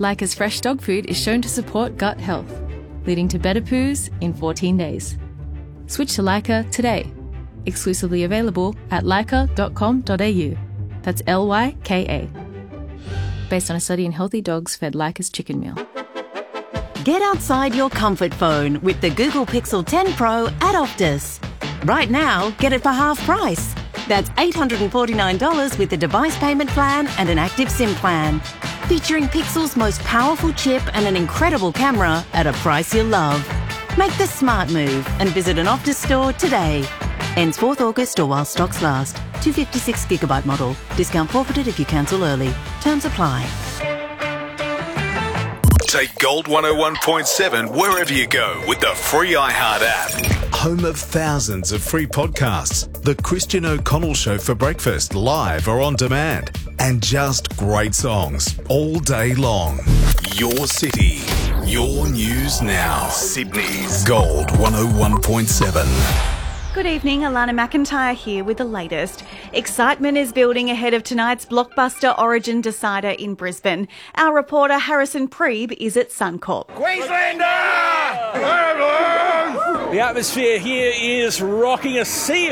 Leica's fresh dog food is shown to support gut health, leading to better poos in 14 days. Switch to Leica today. Exclusively available at leica.com.au. That's Lyka. Based on a study in healthy dogs fed Leica's chicken meal. Get outside your comfort phone with the Google Pixel 10 Pro at Optus. Right now, get it for half price. That's $849 with the device payment plan and an active SIM plan. Featuring Pixel's most powerful chip and an incredible camera at a price you'll love. Make the smart move and visit an Optus store today. Ends 4th August or while stocks last. 256GB model. Discount forfeited if you cancel early. Terms apply. Take Gold 101.7 wherever you go with the free iHeart app. Home of thousands of free podcasts. The Christian O'Connell Show for breakfast, live or on demand. And just great songs all day long. Your city, your news now. Sydney's Gold 101.7. Good evening, Alana McIntyre here with the latest. Excitement is building ahead of tonight's blockbuster Origin decider in Brisbane. Our reporter Harrison Preeb is at Suncorp. Queenslander! The atmosphere here is rocking a sea